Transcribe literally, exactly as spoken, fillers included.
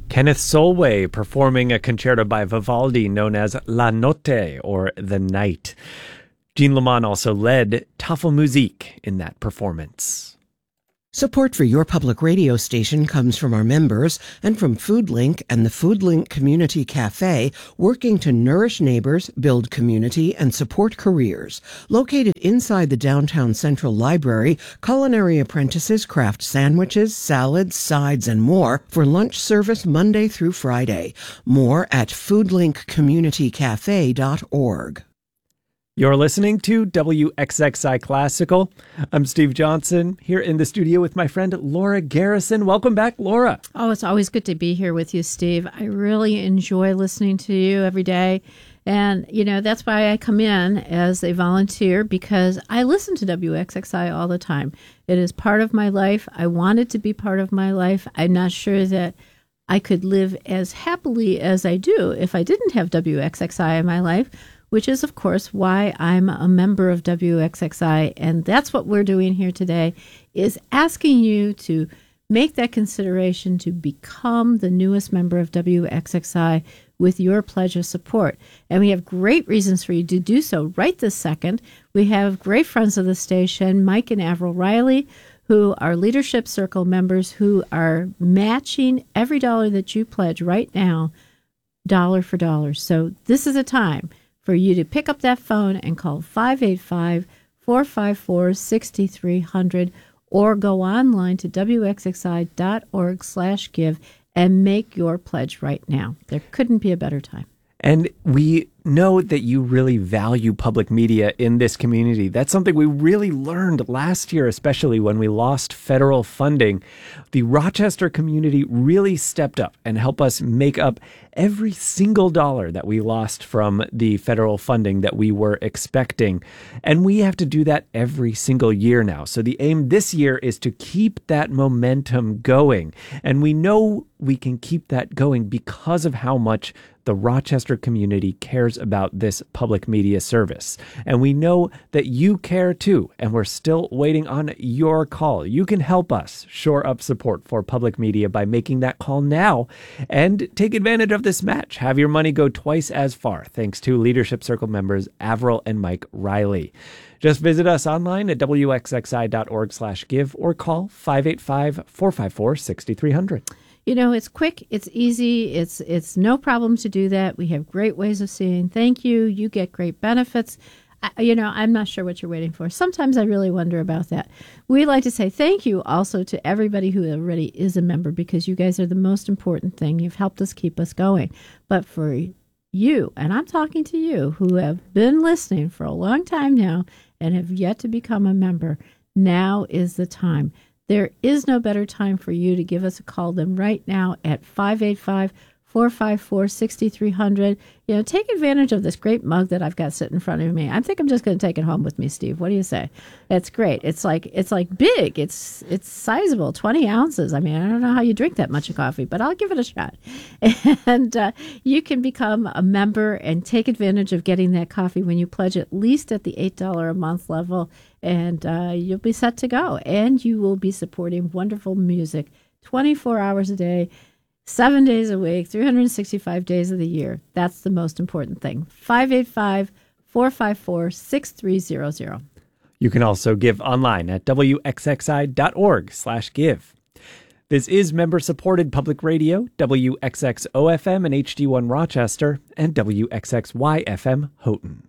Kenneth Solway performing a concerto by Vivaldi known as La Notte, or The Night. Jean Lamont also led Tafelmusik in that performance. Support for your public radio station comes from our members and from FoodLink and the FoodLink Community Cafe, working to nourish neighbors, build community, and support careers. Located inside the downtown Central Library, culinary apprentices craft sandwiches, salads, sides, and more for lunch service Monday through Friday. More at food link community cafe dot org. You're listening to W X X I Classical. I'm Steve Johnson, here in the studio with my friend Laura Garrison. Welcome back, Laura. Oh, it's always good to be here with you, Steve. I really enjoy listening to you every day. And, you know, that's why I come in as a volunteer, because I listen to W X X I all the time. It is part of my life. I want it to be part of my life. I'm not sure that I could live as happily as I do if I didn't have W X X I in my life, which is, of course, why I'm a member of W X X I. And that's what we're doing here today, is asking you to make that consideration to become the newest member of W X X I with your pledge of support. And we have great reasons for you to do so right this second. We have great friends of the station, Mike and Avril Riley, who are Leadership Circle members who are matching every dollar that you pledge right now, dollar for dollar. So this is a time for you to pick up that phone and call five eight five, four five four, six three zero zero or go online to W X X I dot org slash give and make your pledge right now. There couldn't be a better time. And we know that you really value public media in this community. That's something we really learned last year, especially when we lost federal funding. The Rochester community really stepped up and helped us make up every single dollar that we lost from the federal funding that we were expecting. And we have to do that every single year now. So the aim this year is to keep that momentum going. And we know we can keep that going because of how much the Rochester community cares about this public media service. And we know that you care too, and we're still waiting on your call. You can help us shore up support for public media by making that call now and take advantage of this match. Have your money go twice as far, thanks to Leadership Circle members Avril and Mike Riley. Just visit us online at W X X I dot org slash give or call five eight five, four five four, six three zero zero. You know, it's quick, it's easy, it's it's no problem to do that. We have great ways of saying thank you. You get great benefits. I, you know, I'm not sure what you're waiting for. Sometimes I really wonder about that. We like to say thank you also to everybody who already is a member, because you guys are the most important thing. You've helped us keep us going. But for you, and I'm talking to you, who have been listening for a long time now and have yet to become a member, now is the time. There is no better time for you to give us a call than right now at five eight five, four five four, six three zero zero. You know, take advantage of this great mug that I've got sitting in front of me. I think I'm just going to take it home with me, Steve. What do you say? It's great. It's like it's like big. It's it's sizable, twenty ounces. I mean, I don't know how you drink that much of coffee, but I'll give it a shot. And uh, you can become a member and take advantage of getting that coffee when you pledge at least at the eight dollars a month level. And uh, you'll be set to go. And you will be supporting wonderful music twenty-four hours a day, seven days a week, three hundred sixty-five days of the year. That's the most important thing. five eight five, four five four, six three zero zero. You can also give online at W X X I dot org slash give. This is member-supported public radio, W X X O F M and H D one Rochester, and W X X Y F M Houghton.